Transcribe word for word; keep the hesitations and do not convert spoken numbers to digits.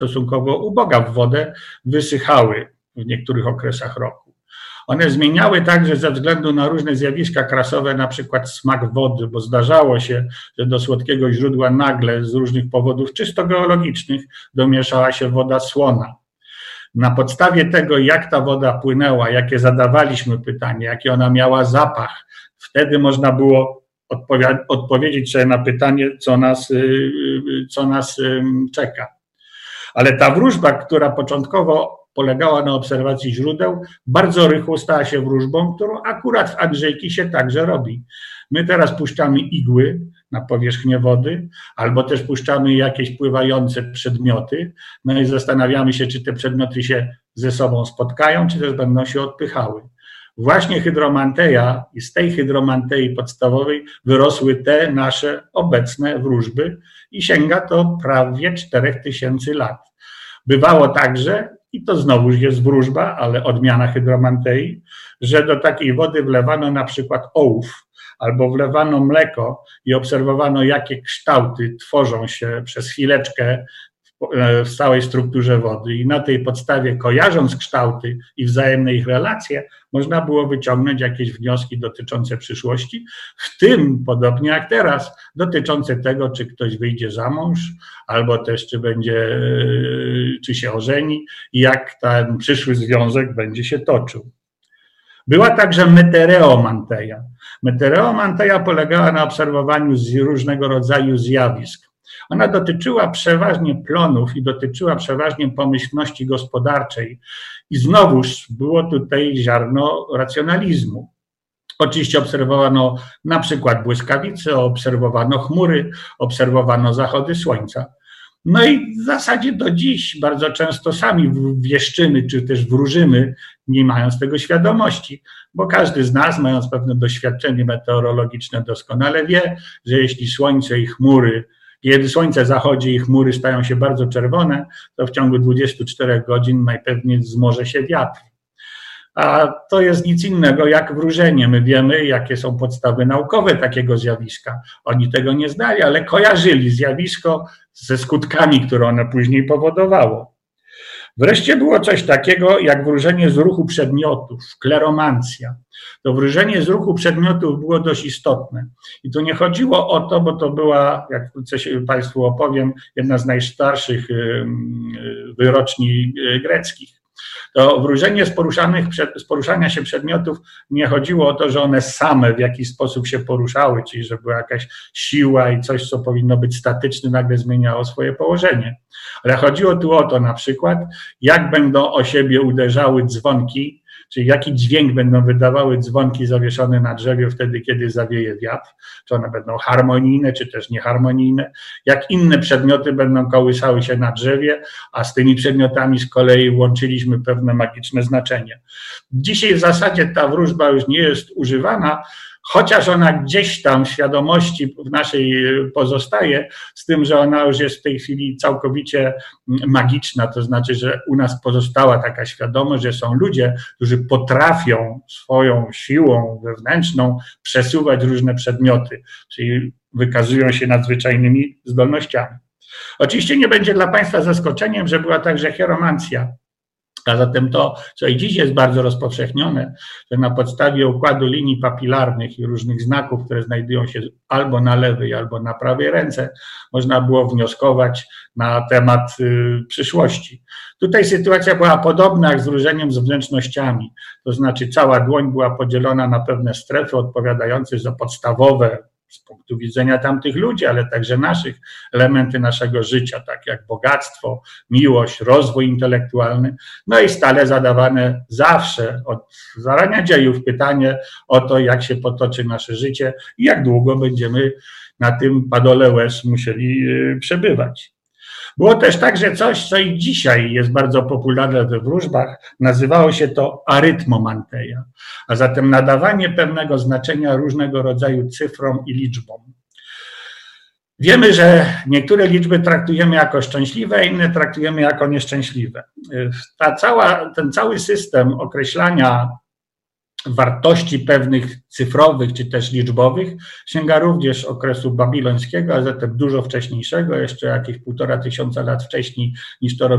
stosunkowo uboga w wodę, wysychały w niektórych okresach roku. One zmieniały także ze względu na różne zjawiska krasowe, na przykład smak wody, bo zdarzało się, że do słodkiego źródła nagle z różnych powodów czysto geologicznych domieszała się woda słona. Na podstawie tego, jak ta woda płynęła, jakie zadawaliśmy pytanie, jaki ona miała zapach, wtedy można było odpowiedzieć sobie na pytanie, co nas, co nas czeka. Ale ta wróżba, która początkowo polegała na obserwacji źródeł, bardzo rychło stała się wróżbą, którą akurat w Andrzejki się także robi. My teraz puszczamy igły na powierzchnię wody, albo też puszczamy jakieś pływające przedmioty, no i zastanawiamy się, czy te przedmioty się ze sobą spotkają, czy też będą się odpychały. Właśnie hydromanteja i z tej hydromantei podstawowej wyrosły te nasze obecne wróżby i sięga to prawie czterech tysięcy lat. Bywało także, i to znowuż jest wróżba, ale odmiana hydromantei, że do takiej wody wlewano na przykład ołów, albo wlewano mleko i obserwowano, jakie kształty tworzą się przez chwileczkę w całej strukturze wody. I na tej podstawie, kojarząc kształty i wzajemne ich relacje, można było wyciągnąć jakieś wnioski dotyczące przyszłości, w tym, podobnie jak teraz, dotyczące tego, czy ktoś wyjdzie za mąż, albo też czy będzie, czy się ożeni i jak ten przyszły związek będzie się toczył. Była także metereomanteja. Metereomanteja polegała na obserwowaniu różnego rodzaju zjawisk. Ona dotyczyła przeważnie plonów i dotyczyła przeważnie pomyślności gospodarczej. I znowuż było tutaj ziarno racjonalizmu. Oczywiście obserwowano na przykład błyskawice, obserwowano chmury, obserwowano zachody słońca. No i w zasadzie do dziś bardzo często sami wieszczymy, czy też wróżymy, nie mając tego świadomości, bo każdy z nas, mając pewne doświadczenie meteorologiczne, doskonale wie, że jeśli słońce i chmury, kiedy słońce zachodzi i chmury stają się bardzo czerwone, to w ciągu dwudziestu czterech godzin najpewniej wzmoże się wiatr. A to jest nic innego jak wróżenie. My wiemy, jakie są podstawy naukowe takiego zjawiska. Oni tego nie znali, ale kojarzyli zjawisko ze skutkami, które one później powodowało. Wreszcie było coś takiego jak wróżenie z ruchu przedmiotów, kleromancja. To wróżenie z ruchu przedmiotów było dość istotne. I tu nie chodziło o to, bo to była, jak wkrótce Państwu opowiem, jedna z najstarszych wyroczni greckich. To wróżenie z, poruszanych, z poruszania się przedmiotów nie chodziło o to, że one same w jakiś sposób się poruszały, czyli że była jakaś siła i coś, co powinno być statyczne, nagle zmieniało swoje położenie. Ale chodziło tu o to na przykład, jak będą o siebie uderzały dzwonki, czyli jaki dźwięk będą wydawały dzwonki zawieszone na drzewie wtedy, kiedy zawieje wiatr, czy one będą harmonijne, czy też nieharmonijne, jak inne przedmioty będą kołysały się na drzewie, a z tymi przedmiotami z kolei łączyliśmy pewne magiczne znaczenie. Dzisiaj w zasadzie ta wróżba już nie jest używana, chociaż ona gdzieś tam w świadomości w naszej pozostaje, z tym, że ona już jest w tej chwili całkowicie magiczna, to znaczy, że u nas pozostała taka świadomość, że są ludzie, którzy potrafią swoją siłą wewnętrzną przesuwać różne przedmioty, czyli wykazują się nadzwyczajnymi zdolnościami. Oczywiście nie będzie dla Państwa zaskoczeniem, że była także hieromancja. A zatem to, co i dziś jest bardzo rozpowszechnione, że na podstawie układu linii papilarnych i różnych znaków, które znajdują się albo na lewej, albo na prawej ręce, można było wnioskować na temat y, przyszłości. Tutaj sytuacja była podobna jak z wróżeniem z wnętrznościami, to znaczy cała dłoń była podzielona na pewne strefy odpowiadające za podstawowe z punktu widzenia tamtych ludzi, ale także naszych, elementy naszego życia, tak jak bogactwo, miłość, rozwój intelektualny. No i stale zadawane zawsze od zarania dziejów pytanie o to, jak się potoczy nasze życie i jak długo będziemy na tym padole łez musieli przebywać. Było też także coś, co i dzisiaj jest bardzo popularne we wróżbach, nazywało się to arytmomanteja, a zatem nadawanie pewnego znaczenia różnego rodzaju cyfrom i liczbom. Wiemy, że niektóre liczby traktujemy jako szczęśliwe, inne traktujemy jako nieszczęśliwe. Ta cała, ten cały system określania wartości pewnych cyfrowych czy też liczbowych sięga również okresu babilońskiego, a zatem dużo wcześniejszego, jeszcze jakieś półtora tysiąca lat wcześniej niż to